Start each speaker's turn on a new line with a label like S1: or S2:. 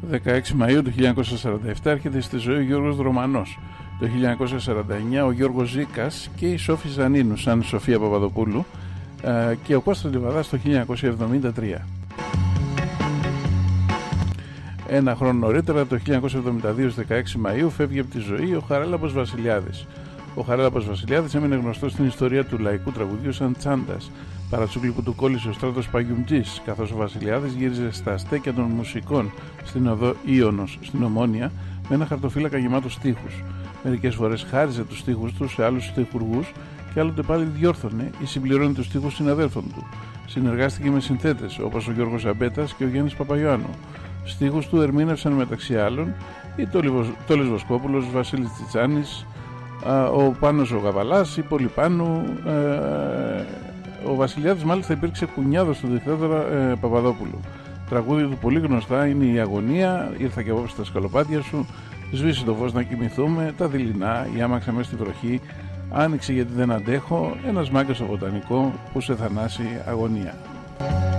S1: 16 Μαΐου του 1947 έρχεται στη ζωή ο Γιώργος Δρομανός. Το 1949 ο Γιώργος Ζήκας και η Σόφη Ζανίνου σαν Σοφία Παπαδοπούλου και ο Κώστας Λιβαδάς το 1973. Ένα χρόνο νωρίτερα, το 1972 στις 16 Μαΐου, φεύγει από τη ζωή ο Χαράλαμπος Βασιλιάδης. Ο Χαράλαμπος Βασιλιάδης έμεινε γνωστός στην ιστορία του λαϊκού τραγουδιού σαν τσάντας. Παρατσούκλι που του κόλλησε ο Στράτος Παγιουμτζής, καθώς ο Βασιλιάδης γύριζε στα στέκια των μουσικών στην οδό Ίωνος στην Ομόνια με ένα χαρτοφύλακα γεμάτο στίχους. Μερικές φορές χάριζε τους στίχους του σε άλλους στιχουργούς και άλλοτε πάλι διόρθωνε ή συμπληρώνε τους στίχους συναδέλφων του. Συνεργάστηκε με συνθέτες όπως ο Γιώργος Ζαμπέτας και ο Γιάννης Παπαϊωάννου. Στίχους του ερμήνευσαν μεταξύ άλλων η Τόλης Βοσκόπουλος, ο Βασίλης Τσιτσάνης, ο Πάνος ο Γαβαλάς, η Πολυπάνου. Ο Βασιλιάδης μάλιστα υπήρξε κουνιάδος του δικτάτορα Παπαδόπουλου. Τραγούδια του πολύ γνωστά είναι η Αγωνία, Ήρθα και απόψε στα σκαλοπάτια σου, Σβήσει το φως να κοιμηθούμε, Τα δειλινά, Η άμαξα μες στη βροχή, Άνοιξε γιατί δεν αντέχω, Ένας μάγκας στο βοτανικό που σε θανάσει αγωνία.